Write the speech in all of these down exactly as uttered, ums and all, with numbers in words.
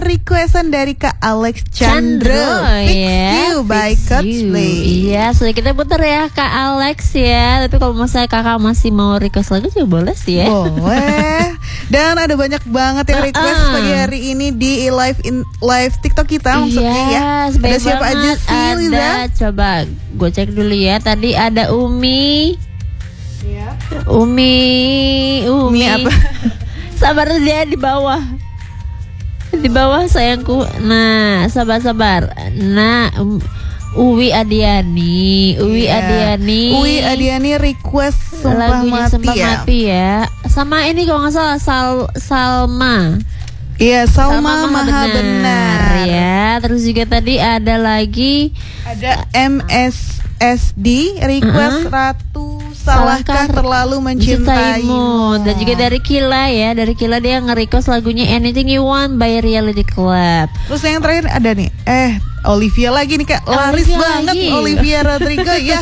requestan dari Kak Alex Chandra, Fix ya, You by Coldplay. Iya, sudah kita putar ya Kak Alex ya. Tapi kalau misalnya kakak masih mau request lagu juga boleh sih ya. Boleh. Dan ada banyak banget yang request uh-uh. pagi hari ini di live in live TikTok kita maksudnya yes, ya. Ada siapa banget. aja sih, Ada, Liza? coba gue cek dulu ya. Tadi ada Umi. Iya. Umi, Umi. Umi apa? Sabar dia di bawah. Di bawah sayangku. Nah, sabar-sabar. Nah, um, Uwi Adiani, Uwi yeah. Adiani. Uwi Adiani request Sumpah lagunya Mati Sumpah ya. Mati ya. Sama ini kalau nggak salah Sal Salma. Iya, Salma, Salma Maha, Maha benar. benar. Ya. Terus juga tadi ada lagi ada M S S D request uh-huh. Ratu Salahkah Terlalu Mencintaimu. Dan juga dari Kila ya. Dari Kila dia nge-request lagunya Anything You Want by Reality Club. Terus yang terakhir ada nih Eh Olivia lagi nih Kak. Laris Olivia banget lagi. Olivia Rodrigo ya.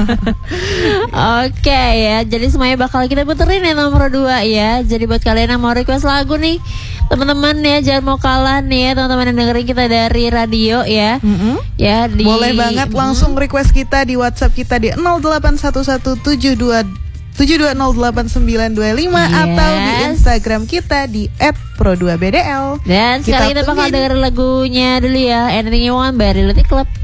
Oke okay, ya. Jadi semuanya bakal kita puterin ya nomor dua ya. Jadi buat kalian yang mau request lagu nih, teman-teman ya, jangan mau kalah nih ya teman-teman yang dengerin kita dari radio ya. Mm-hmm. Ya di boleh banget langsung request kita di WhatsApp kita di nol delapan satu satu tujuh dua tujuh dua nol delapan sembilan dua lima yes. Atau di Instagram kita di et pro dua b d l. Dan sekarang kita, kita bakal denger lagunya dulu ya, Anything You Want by Reality Club.